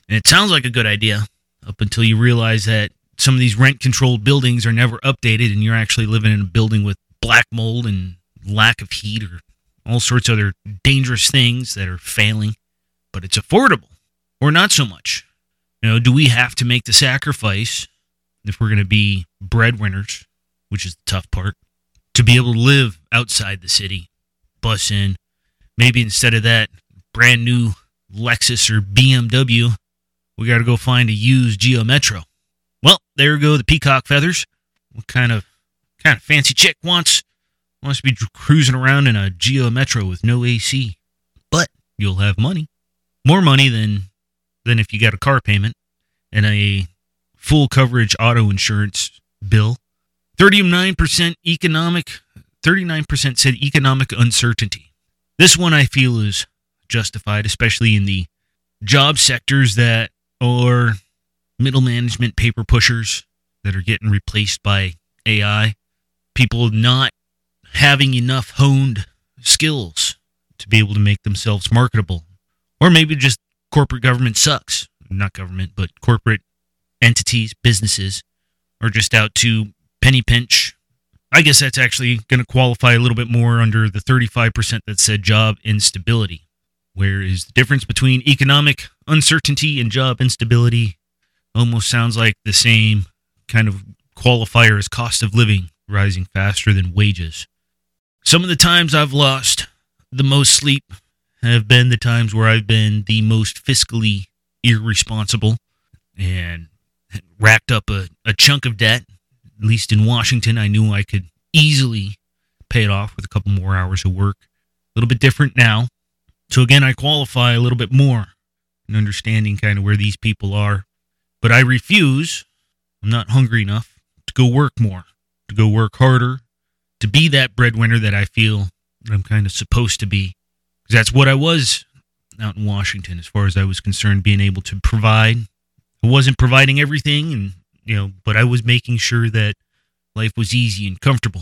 And it sounds like a good idea up until you realize that some of these rent-controlled buildings are never updated and you're actually living in a building with black mold and lack of heat or all sorts of other dangerous things that are failing. But it's affordable, or not so much. Do we have to make the sacrifice, if we're going to be breadwinners, which is the tough part, to be able to live outside the city, bus in, maybe instead of that brand new Lexus or BMW, we got to go find a used Geo Metro. Well, there go the peacock feathers. What kind of fancy chick wants to be cruising around in a Geo Metro with no AC? But you'll have money. More money than if you got a car payment and a full coverage auto insurance bill. 39% said economic uncertainty. This one I feel is justified, especially in the job sectors that are middle management paper pushers that are getting replaced by AI. People not having enough honed skills to be able to make themselves marketable. Or maybe just corporate government sucks. Not government, but corporate entities, businesses, are just out to penny pinch. I guess that's actually going to qualify a little bit more under the 35% that said job instability. Where is the difference between economic uncertainty and job instability? Almost sounds like the same kind of qualifier as cost of living rising faster than wages. Some of the times I've lost the most sleep have been the times where I've been the most fiscally irresponsible and racked up a chunk of debt. At least in Washington, I knew I could easily pay it off with a couple more hours of work. A little bit different now. So again, I qualify a little bit more in understanding kind of where these people are. But I refuse, I'm not hungry enough, to go work more, to go work harder, to be that breadwinner that I feel that I'm kind of supposed to be. Because that's what I was out in Washington as far as I was concerned, being able to provide. I wasn't providing everything, and but I was making sure that life was easy and comfortable,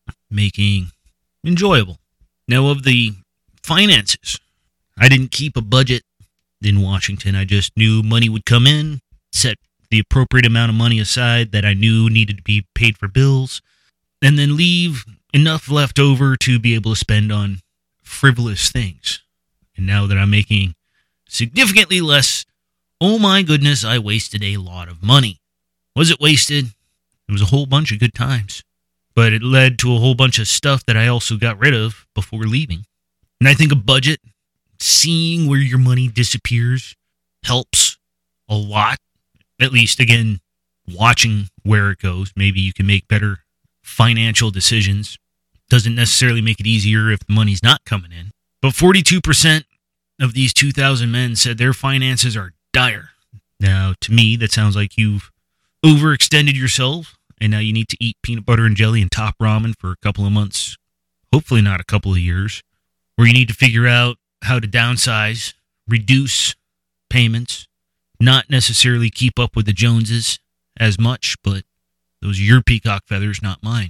making enjoyable. Now, of the finances, I didn't keep a budget in Washington. I just knew money would come in, set the appropriate amount of money aside that I knew needed to be paid for bills, and then leave enough left over to be able to spend on frivolous things. And now that I'm making significantly less, oh my goodness, I wasted a lot of money. Was it wasted? It was a whole bunch of good times. But it led to a whole bunch of stuff that I also got rid of before leaving. And I think a budget, seeing where your money disappears, helps a lot. At least, again, watching where it goes. Maybe you can make better financial decisions. Doesn't necessarily make it easier if the money's not coming in. But 42% of these 2,000 men said their finances are dire. Now, to me, that sounds like you've overextended yourself, and now you need to eat peanut butter and jelly and top ramen for a couple of months, hopefully not a couple of years, or you need to figure out how to downsize, reduce payments, not necessarily keep up with the Joneses as much, but those are your peacock feathers, not mine.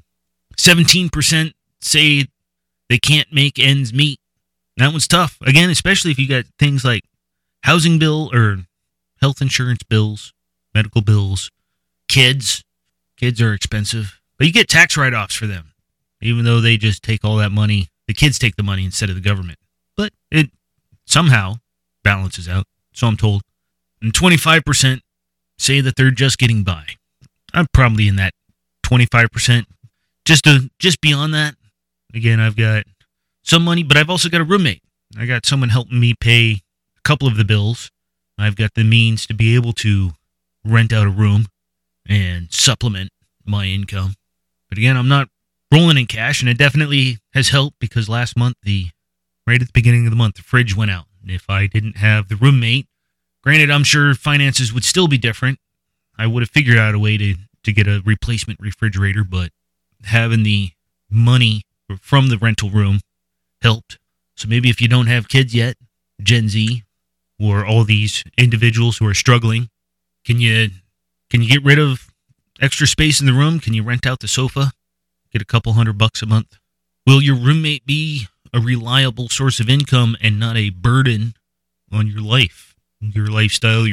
17% say they can't make ends meet. That one's tough. Again, especially if you got things like housing bill or health insurance bills, medical bills, kids. Kids are expensive. But you get tax write-offs for them, even though they just take all that money. The kids take the money instead of the government. But it somehow balances out, so I'm told. And 25% say that they're just getting by. I'm probably in that 25%. Just beyond that, again, I've got some money, but I've also got a roommate. I got someone helping me pay a couple of the bills. I've got the means to be able to rent out a room and supplement my income. But again, I'm not rolling in cash, and it definitely has helped because last month, right at the beginning of the month, the fridge went out. And if I didn't have the roommate, granted, I'm sure finances would still be different. I would have figured out a way to get a replacement refrigerator, but having the money from the rental room helped. So maybe if you don't have kids yet, Gen Z, or all these individuals who are struggling, can you get rid of extra space in the room? Can you rent out the sofa? Get a couple $100 a month? Will your roommate be a reliable source of income and not a burden on your life, your lifestyle,